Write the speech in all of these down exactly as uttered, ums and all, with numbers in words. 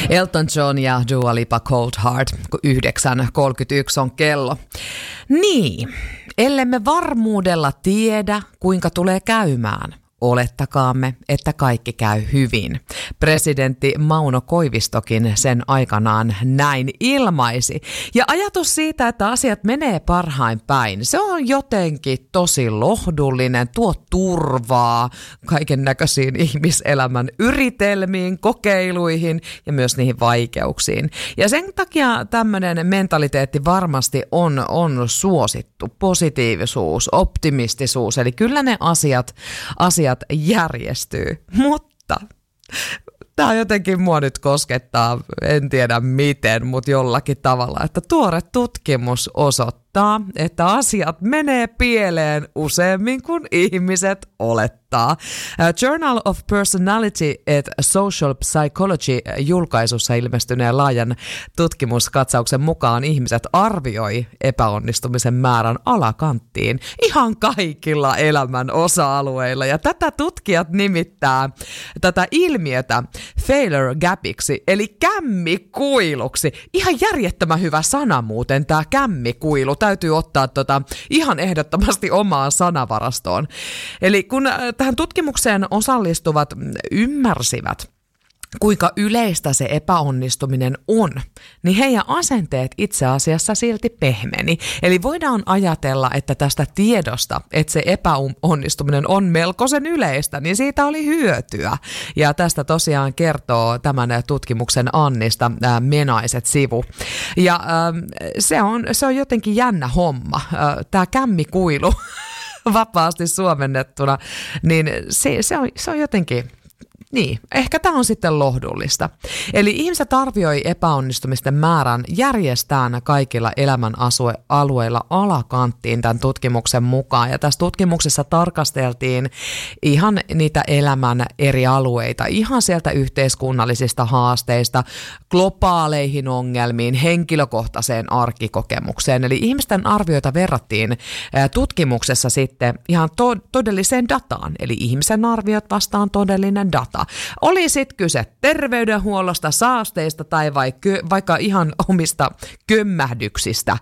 Elton John ja Dua Lipa Cold Heart, kun yhdeksän kolmekymmentäyksi on kello. Niin, ellemme varmuudella tiedä, kuinka tulee käymään, olettakaamme, että kaikki käy hyvin. Presidentti Mauno Koivistokin sen aikanaan näin ilmaisi. Ja ajatus siitä, että asiat menee parhain päin, se on jotenkin tosi lohdullinen, tuo turvaa kaiken näköisiin ihmiselämän yritelmiin, kokeiluihin ja myös niihin vaikeuksiin. Ja sen takia tämmöinen mentaliteetti varmasti on, on suosittu. Positiivisuus, optimistisuus, eli kyllä ne asiat, asiat järjestyy, mutta tämä jotenkin mua nyt koskettaa, en tiedä miten, mutta jollakin tavalla, että tuore tutkimus osoittaa, että asiat menee pieleen useammin kuin ihmiset olettaa. Journal of Personality and Social Psychology -julkaisussa ilmestyneen laajan tutkimuskatsauksen mukaan ihmiset arvioi epäonnistumisen määrän alakanttiin ihan kaikilla elämän osa-alueilla. Ja tätä tutkijat nimittää tätä ilmiötä failure gapiksi, eli kämmikuiluksi. Ihan järjettömän hyvä sana muuten tämä kämmikuilu. Täytyy ottaa tota ihan ehdottomasti omaan sanavarastoon. Eli kun tähän tutkimukseen osallistuvat ymmärsivät, kuinka yleistä se epäonnistuminen on, niin heidän asenteet itse asiassa silti pehmeni. Eli voidaan ajatella, että tästä tiedosta, että se epäonnistuminen on melkoisen yleistä, niin siitä oli hyötyä. Ja tästä tosiaan kertoo tämän tutkimuksen Annista ää, Menaiset sivu. Ja ää, se, on, se on jotenkin jännä homma, tämä kämmikuilu vapaasti suomennettuna, niin se, se, on, se on jotenkin... Niin, ehkä tämä on sitten lohdullista. Eli ihmiset arvioi epäonnistumisten määrän järjestään kaikilla elämän alueilla alakanttiin tämän tutkimuksen mukaan. Ja tässä tutkimuksessa tarkasteltiin ihan niitä elämän eri alueita, ihan sieltä yhteiskunnallisista haasteista, globaaleihin ongelmiin, henkilökohtaiseen arkikokemukseen. Eli ihmisten arvioita verrattiin tutkimuksessa sitten ihan to- todelliseen dataan, eli ihmisen arviot vastaan todellinen data. Oli sitten kyse terveydenhuollosta, saasteista tai vaikka, vaikka ihan omista kömmähdyksistä,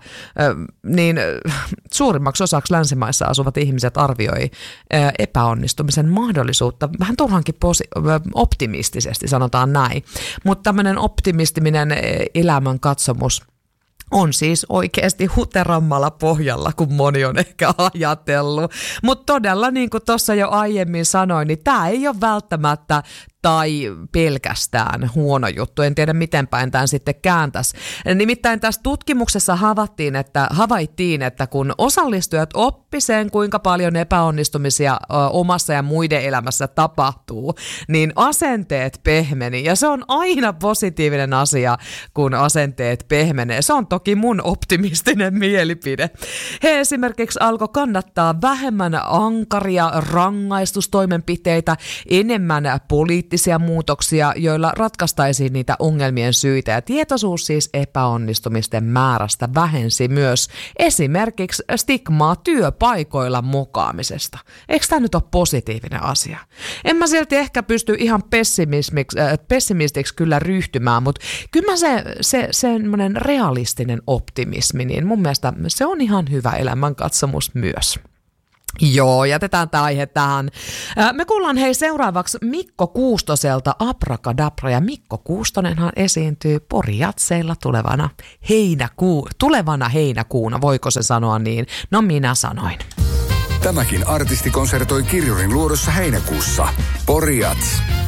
niin suurimmaksi osaksi länsimaissa asuvat ihmiset arvioi epäonnistumisen mahdollisuutta vähän turhankin posi- optimistisesti, sanotaan näin. Mutta tämmöinen optimistinen elämän katsomus on siis oikeasti huterammalla pohjalla, kuin moni on ehkä ajatellut. Mutta todella, niin kuin tuossa jo aiemmin sanoin, niin tämä ei ole välttämättä tai pelkästään huono juttu. En tiedä, miten päin tämän sitten kääntäisi. Nimittäin tässä tutkimuksessa havaittiin, että, havaittiin, että kun osallistujat oppi sen, kuinka paljon epäonnistumisia ö, omassa ja muiden elämässä tapahtuu, niin asenteet pehmeni. Ja se on aina positiivinen asia, kun asenteet pehmenee. Se on toki mun optimistinen mielipide. He esimerkiksi alkoi kannattaa vähemmän ankaria rangaistustoimenpiteitä, enemmän poliittisia muutoksia, joilla ratkaistaisiin niitä ongelmien syitä. Ja tietoisuus siis epäonnistumisten määrästä vähensi myös esimerkiksi stigmaa työpaikoilla mukaamisesta. Eikö tämä nyt ole positiivinen asia? En mä silti ehkä pysty ihan äh, pessimistiksi kyllä ryhtymään, mutta kyllä mä se, se semmoinen realistinen optimismi, niin mun mielestä se on ihan hyvä elämänkatsomus myös. Joo, jätetään tämä aihe tähän. Me kuullaan hei seuraavaksi Mikko Kuustoselta Abrakadabra, ja Mikko Kuustonenhan esiintyy Porijatseilla tulevana, heinäkuu, tulevana heinäkuuna, voiko se sanoa niin? No minä sanoin. Tämäkin artisti konsertoi Kirjurin luodossa heinäkuussa. Porijats.